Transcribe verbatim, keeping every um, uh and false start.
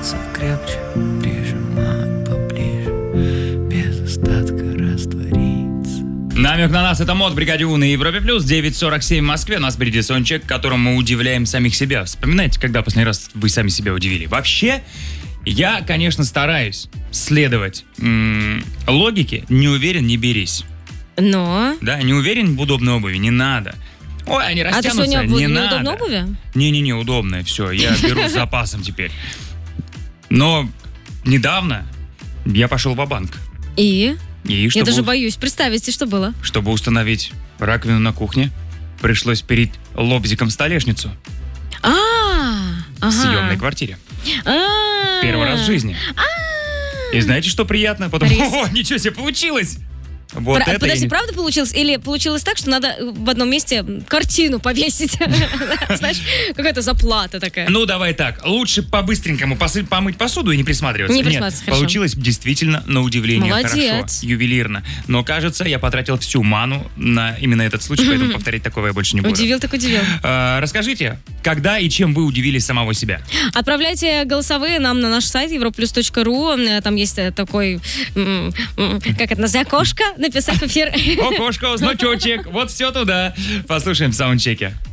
пальцев крепче, прижимать поближе, без остатка раствориться. Намек на нас — это мод Бригадиу на Европе Плюс, девять сорок семь в Москве. У нас впереди сончек, которым мы удивляем самих себя. Вспоминайте, когда последний раз вы сами себя удивили? Вообще, я, конечно, стараюсь следовать м- логике. Не уверен, не берись. Но... Да, не уверен в удобной обуви, не надо. Ой, они А ты растянутся, сегодня не в надо. неудобной обуви? Не-не-не, удобная, все, я беру с запасом теперь. Но недавно я пошел ва-банк. И? И Я чтобы, даже боюсь представить, и что было? чтобы установить раковину на кухне, пришлось переть лобзиком столешницу А, в съемной квартире. Первый раз в жизни. И знаете, что приятно? Потом, Рис. о, ничего себе, получилось! Вот это Подожди, я не- правда получилось? Или получилось так, что надо в одном месте картину повесить? Знаешь, какая-то заплата такая. Ну, давай так. Лучше по-быстренькому посы- помыть посуду и не присматриваться. Не Нет, присматриваться, хорошо. получилось действительно на удивление Молодец. хорошо, ювелирно. Но, кажется, я потратил всю ману на именно этот случай, поэтому повторять такого я больше не буду. Удивил так удивил. А, расскажите, когда и чем вы удивили самого себя? Отправляйте голосовые нам на наш сайт европлюс точка ру. Там есть э, такой, м, м, как это называется, окошко, написать в эфир. Окошко, значочек, вот все туда. Послушаем в саундчеке.